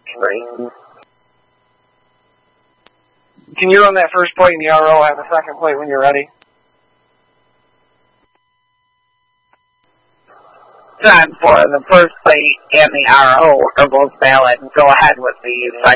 Great. Can you run that first plate in the RO, have the second plate when you're ready? Time for the first plate and the RO are both valid. Go ahead with the second.